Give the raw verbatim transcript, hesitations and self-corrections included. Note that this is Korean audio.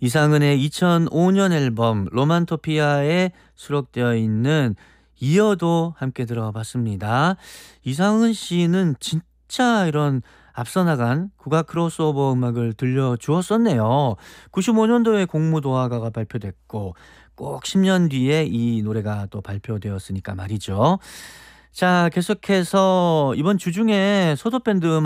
이상은의 이천오 년 앨범 로만토피아에 수록되어 있는 이어도 함께 들어봤습니다. 이상은 씨는 진짜 이런 앞서 나간 국악 크로스오버 음악을 들려주었었네요. 구십오 년도에 공무도화가가 발표됐고 꼭 십 년 뒤에 이 노래가 또 발표되었으니까 말이죠. 자, 계속해서 이번 주 중에 소도밴드